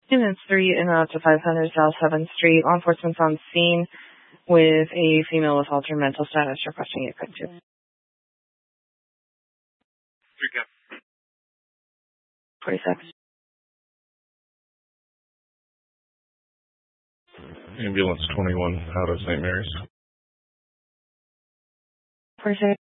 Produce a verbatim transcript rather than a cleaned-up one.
Units three and out to five hundred South seventh Street. Law enforcement's on scene with a female with altered mental status requesting a quick tip. forty-six. Ambulance twenty-one out of Saint Mary's. forty-six.